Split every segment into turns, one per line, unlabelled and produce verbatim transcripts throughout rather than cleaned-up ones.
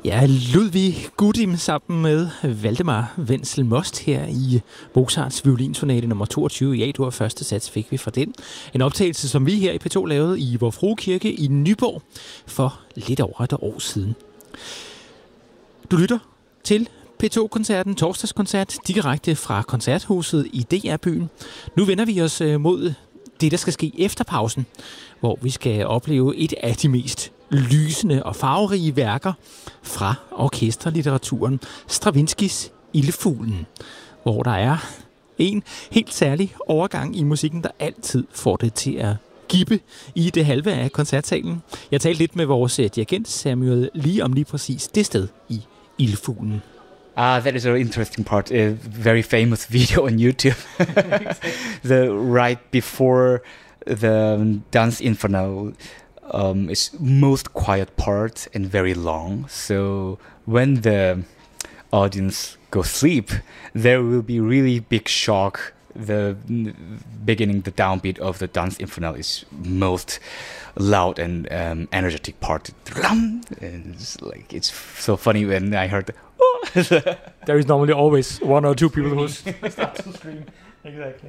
Ja, Ludwig Gudim sammen med Valdemar Wenzel Most her i Mozarts violinsonate nummer toogtyve i A-dur. Første sats fik vi fra den. En optagelse, som vi her i P to lavede i Vor Frue Kirke i Nyborg for lidt over et år siden. Du lytter til P to-koncerten, torsdagskoncert, direkte fra Koncerthuset i D R-byen. Nu vender vi os mod det, der skal ske efter pausen, hvor vi skal opleve et af de mest lysende og farverige værker fra orkesterlitteraturen, Stravinskys Ildfuglen, hvor der er en helt særlig overgang i musikken, der altid får det til at gippe i det halve af koncertsalen. Jeg talte lidt med vores dirigent Samuel Lee om lige præcis det sted i Ildfuglen.
Ah, that is an interesting part. A very famous video on YouTube. The right before the Danse Infernale um, is most quiet part and very long. So when the audience goes sleep, there will be really big shock. The beginning, the downbeat of the Danse Infernale is most loud and um, energetic part. And it's like it's so funny when I heard.
There is normally always one or two people who start to scream. Exactly.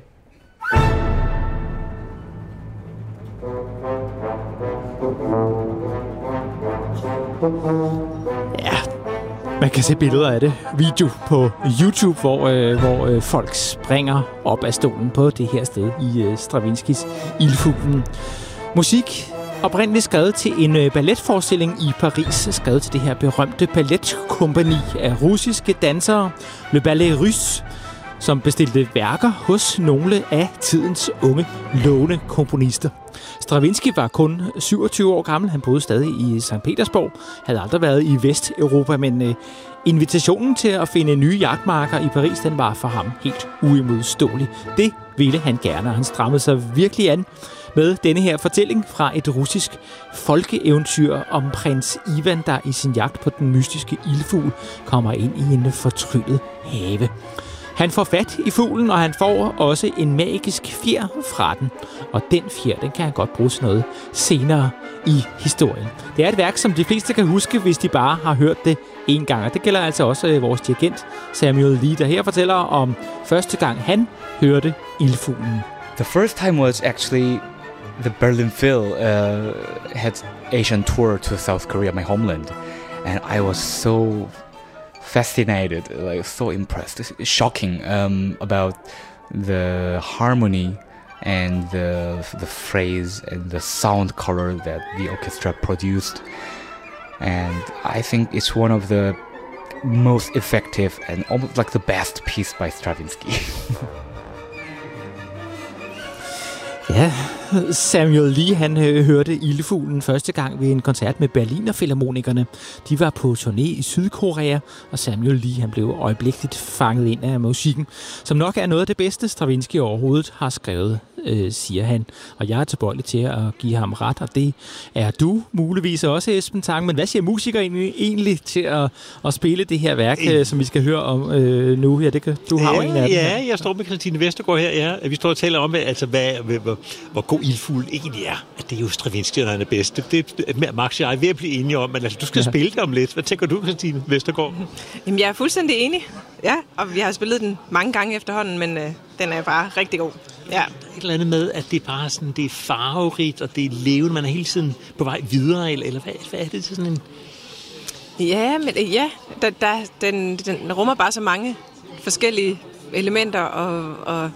Ja, man kan se billeder af det. Video på YouTube, hvor, øh, hvor øh, folk springer op af stolen på det her sted i øh, Stravinskys Ildfuglen. Musik oprindeligt skrevet til en øh, balletforestilling i Paris, skrevet til det her berømte balletkompagni af russiske dansere, Le Ballet Russe, som bestilte værker hos nogle af tidens unge, lovende komponister. Stravinsky var kun syvogtyve år gammel. Han boede stadig i Sankt Petersborg, havde aldrig været i Vesteuropa, men øh, invitationen til at finde nye jagtmarker i Paris, den var for ham helt uimodståelig. Det ville han gerne, og han strammede sig virkelig an med denne her fortælling fra et russisk folkeeventyr om prins Ivan, der i sin jagt på den mystiske ildfugl kommer ind i en fortryllet have. Han får fat i fuglen, og han får også en magisk fjer fra den. Og den fjer, den kan han godt bruge til noget senere i historien. Det er et værk, som de fleste kan huske, hvis de bare har hørt det en gang. Og det gælder altså også vores dirigent Samuel Lee, der her fortæller om første gang, han hørte Ildfuglen.
The first time was actually the Berlin Phil uh, had Asian tour to South Korea, my homeland. And I was so fascinated, like so impressed, it's shocking um, about the harmony and the the phrase and the sound color that the orchestra produced. And I think it's one of the most effective and almost like the best piece by Stravinsky.
Ja, Samuel Lee, han øh, hørte Ildfuglen første gang ved en koncert med Berliner Filharmonikerne. De var på turné i Sydkorea, og Samuel Lee, han blev øjeblikkeligt fanget ind af musikken, som nok er noget af det bedste, Stravinsky overhovedet har skrevet, øh, siger han. Og jeg er tilbøjelig til at give ham ret, og det er du muligvis også, Esben Tang. Men hvad siger musikere egentlig til at, at spille det her værk, øh, som vi skal høre om øh, nu? Ja, det kan, du har
ja,
jo en af dem.
Ja, jeg står med Christine Vestergaard her. Ja. Vi står og taler om, altså, hvad, hvor, hvor god Ildfuglen egentlig er. At det er jo Stravinsky, der er det bedste. Det er Max og jeg er ved at blive enige om, men altså, du skal ja. spille det om lidt. Hvad tænker du, Christine Vestergaard?
Jamen, jeg er fuldstændig enig. Ja, og vi har spillet den mange gange efterhånden, men øh, den er bare rigtig god. Ja.
Der er et eller andet med, at det er bare sådan, det er farverigt, og det er levende. Man er hele tiden på vej videre, eller, eller hvad, hvad er det til sådan en...
Ja, men ja, der, der, den, den rummer bare så mange forskellige elementer, og, og